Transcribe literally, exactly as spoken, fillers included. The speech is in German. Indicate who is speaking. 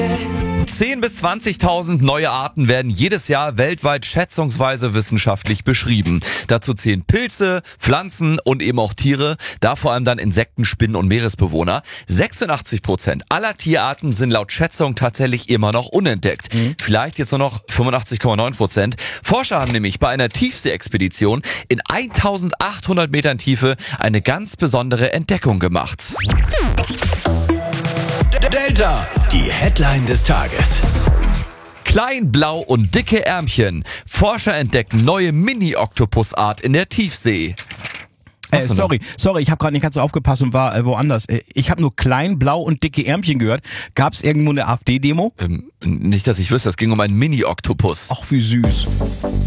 Speaker 1: zehntausend bis zwanzigtausend neue Arten werden jedes Jahr weltweit schätzungsweise wissenschaftlich beschrieben. Dazu zählen Pilze, Pflanzen und eben auch Tiere, da vor allem dann Insekten, Spinnen und Meeresbewohner. sechsundachtzig Prozent aller Tierarten sind laut Schätzung tatsächlich immer noch unentdeckt. Mhm. Vielleicht jetzt nur noch fünfundachtzig Komma neun Prozent. Forscher haben nämlich bei einer Tiefsee-Expedition in eintausendachthundert Metern Tiefe eine ganz besondere Entdeckung gemacht.
Speaker 2: Delta, die Headline des Tages.
Speaker 1: Klein, blau und dicke Ärmchen. Forscher entdecken neue Mini-Oktopusart in der Tiefsee.
Speaker 3: Äh, sorry, sorry, ich habe gerade nicht ganz so aufgepasst und war äh, woanders. Äh, ich habe nur klein, blau und dicke Ärmchen gehört. Gab es irgendwo eine AfD-Demo?
Speaker 1: Ähm, nicht, dass ich wüsste, es ging um einen Mini-Oktopus.
Speaker 3: Ach, wie süß.